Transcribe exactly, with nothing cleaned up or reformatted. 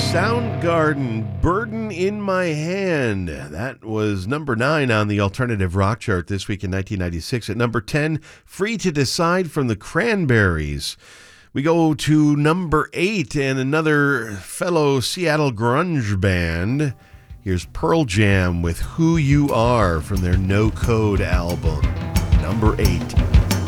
Soundgarden, Burden in My Hand. That was number nine on the alternative rock chart this week in nineteen ninety-six. At number ten, Free to Decide from the Cranberries. We go to number eight and another fellow Seattle grunge band. Here's Pearl Jam with Who You Are from their No Code album. Number eight.